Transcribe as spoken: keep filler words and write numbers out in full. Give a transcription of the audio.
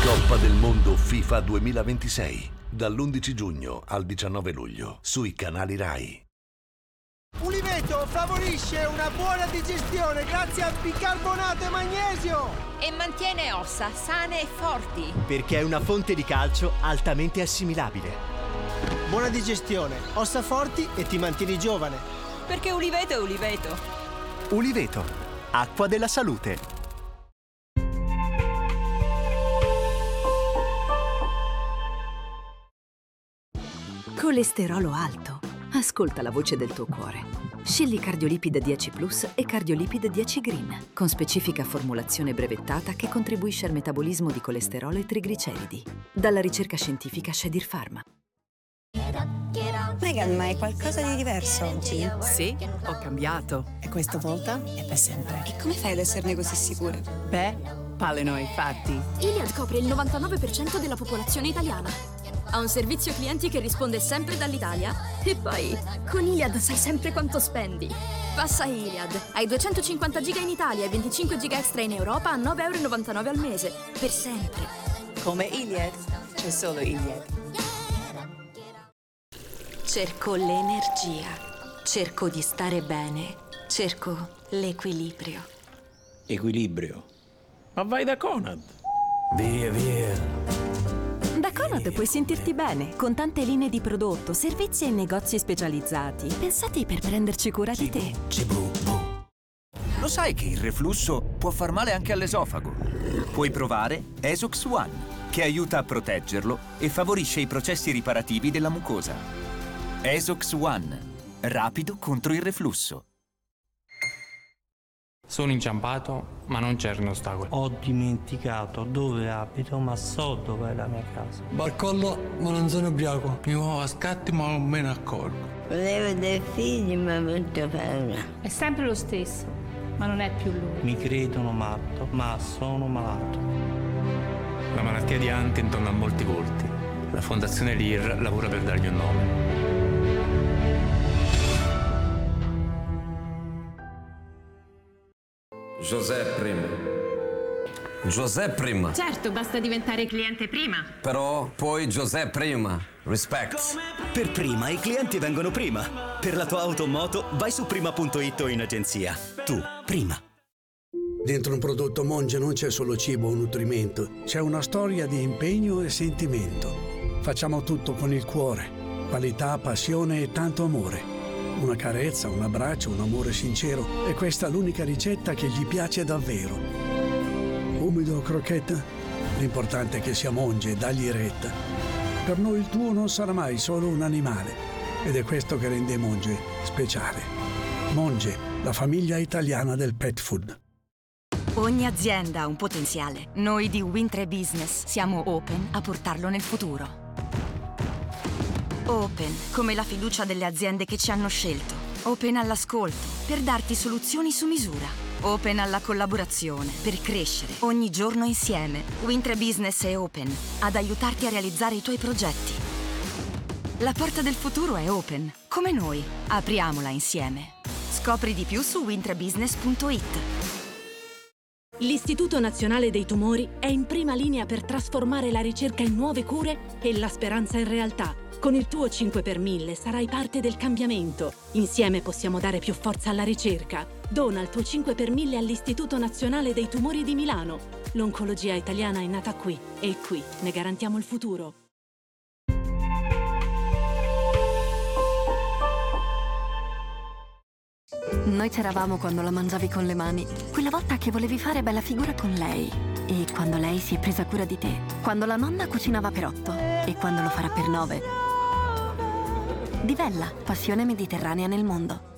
Coppa del Mondo FIFA duemilaventisei, dall'undici giugno al diciannove luglio, sui canali Rai. Uliveto favorisce una buona digestione grazie al bicarbonato e magnesio e mantiene ossa sane e forti, perché è una fonte di calcio altamente assimilabile. Buona digestione, ossa forti e ti mantieni giovane, perché Uliveto è Uliveto. Uliveto, acqua della salute. Colesterolo alto. Ascolta la voce del tuo cuore. Scegli Cardiolipid dieci Plus e Cardiolipid dieci Green, con specifica formulazione brevettata che contribuisce al metabolismo di colesterolo e trigliceridi. Dalla ricerca scientifica Shadir Pharma. Meghan, ma è qualcosa di diverso oggi? Sì, ho cambiato. E questa volta è per sempre. E come fai ad esserne così sicura? Beh, palle noi fatti. Iliad copre il novantanove per cento della popolazione italiana. Ha un servizio clienti che risponde sempre dall'Italia. E poi, con Iliad sai sempre quanto spendi. Passa Iliad. Hai duecentocinquanta giga in Italia e venticinque giga extra in Europa a nove virgola novantanove euro al mese. Per sempre. Come Iliad, c'è solo Iliad. Cerco l'energia. Cerco di stare bene. Cerco l'equilibrio. Equilibrio? Ma vai da Conad. Via, via. Da Conad puoi sentirti bene, con tante linee di prodotto, servizi e negozi specializzati, pensati per prenderci cura di te. Lo sai che il reflusso può far male anche all'esofago? Puoi provare Esox One, che aiuta a proteggerlo e favorisce i processi riparativi della mucosa. Esox One, rapido contro il reflusso. Sono inciampato, ma non c'erano ostacoli. Ho dimenticato dove abito, ma so dove è la mia casa. Barcollo, ma non sono ubriaco. Mi muovo a scatti, ma non me ne accorgo. Volevo dei figli, ma ho avuto paura. È sempre lo stesso, ma non è più lui. Mi credono matto, ma sono malato. La malattia di Huntington ha molti volti. La fondazione L I R lavora per dargli un nome. José prima. José prima. Certo, basta diventare cliente prima. Però poi José prima. Respect. Per prima i clienti vengono prima. Per la tua auto o moto vai su prima punto it o in agenzia. Tu, prima. Dentro un prodotto Monge non c'è solo cibo o nutrimento, c'è una storia di impegno e sentimento. Facciamo tutto con il cuore. Qualità, passione e tanto amore. Una carezza, un abbraccio, un amore sincero. E questa è l'unica ricetta che gli piace davvero. Umido o crocchetta? L'importante è che sia Monge e dagli retta. Per noi il tuo non sarà mai solo un animale. Ed è questo che rende Monge speciale. Monge, la famiglia italiana del pet food. Ogni azienda ha un potenziale. Noi di Wintre Business siamo open a portarlo nel futuro. Open, come la fiducia delle aziende che ci hanno scelto. Open all'ascolto, per darti soluzioni su misura. Open alla collaborazione, per crescere ogni giorno insieme. Wintre Business è open, ad aiutarti a realizzare i tuoi progetti. La porta del futuro è open, come noi. Apriamola insieme. Scopri di più su wintrebusiness punto it. L'Istituto Nazionale dei Tumori è in prima linea per trasformare la ricerca in nuove cure e la speranza in realtà. Con il tuo cinque per mille sarai parte del cambiamento. Insieme possiamo dare più forza alla ricerca. Dona il tuo cinque per mille all'Istituto Nazionale dei Tumori di Milano. L'oncologia italiana è nata qui e qui ne garantiamo il futuro. Noi c'eravamo quando la mangiavi con le mani. Quella volta che volevi fare bella figura con lei. E quando lei si è presa cura di te. Quando la nonna cucinava per otto. E quando lo farà per nove. Divella, passione mediterranea nel mondo.